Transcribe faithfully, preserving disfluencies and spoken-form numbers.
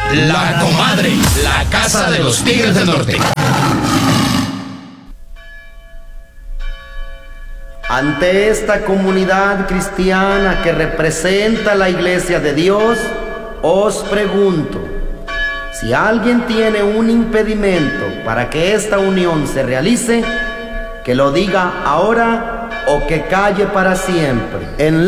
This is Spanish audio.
La Comadre, la casa de los Tigres del Norte. Ante esta comunidad cristiana que representa la Iglesia de Dios, os pregunto, si alguien tiene un impedimento para que esta unión se realice, que lo diga ahora o que calle para siempre. En